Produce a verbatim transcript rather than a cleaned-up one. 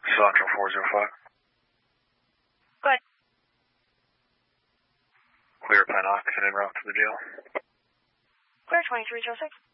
Central four zero five. Good. Clear Pine Oxford en route to the jail. Clear twenty-three oh six.